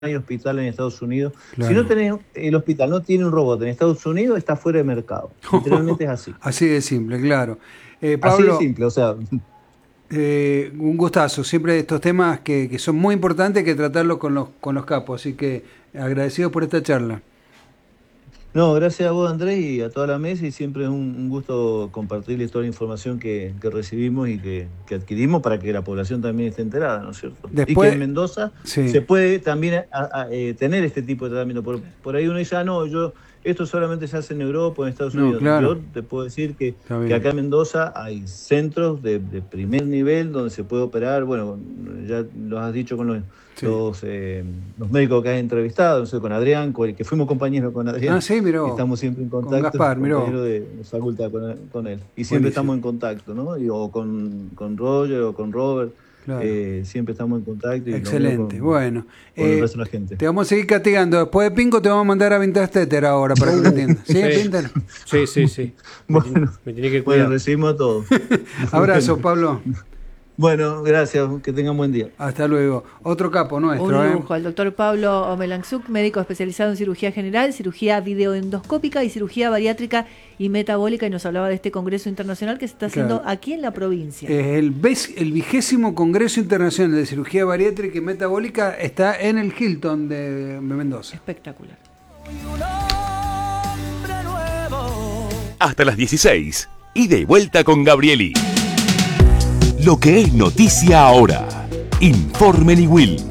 hay hospital en Estados Unidos. Claro. Si no tenés, el hospital no tiene un robot en Estados Unidos, está fuera de mercado. Literalmente es así. Así de simple, claro. Pablo, así de simple, o sea. Un gustazo. Siempre estos temas que son muy importantes hay que tratarlos con los capos. Así que agradecidos por esta charla. No, gracias a vos, Andrés, y a toda la mesa, y siempre es un gusto compartirles toda la información que recibimos y que adquirimos para que la población también esté enterada, ¿no es cierto? Después, y que en Mendoza sí, se puede también tener este tipo de tratamiento. Por ahí uno dice, no, esto solamente se hace en Europa o en Estados Unidos. Claro. Yo te puedo decir que acá en Mendoza hay centros de primer nivel donde se puede operar, bueno, ya los has dicho con los médicos que has entrevistado, no sé, con Adrián, que fuimos compañeros con Adrián. Sí, miró. Estamos siempre en contacto. Con Gaspar, compañero de facultad con él. Y siempre estamos en contacto, ¿no? O con Roger o con Robert. Claro. Siempre estamos en contacto. Y excelente, bueno. Con el resto de la gente. Te vamos a seguir castigando. Después de Pingo te vamos a mandar a Vintage Tether ahora para que lo entiendas. ¿Sí, Pinter? Sí. Bueno, me tiene que cuidar. Bueno, recibimos a todos. Abrazo, Pablo. Bueno, gracias, que tengan buen día. Hasta luego. Otro capo nuestro. Un lujo, el doctor Pablo Omelanzuk, médico especializado en cirugía general, cirugía videoendoscópica y cirugía bariátrica y metabólica, y nos hablaba de este congreso internacional que se está haciendo aquí en la provincia. El 20º Congreso Internacional de Cirugía Bariátrica y Metabólica está en el Hilton de Mendoza. Espectacular. Hasta las 16. Ida y vuelta con Gabrieli. Lo que es noticia ahora. Informe Will.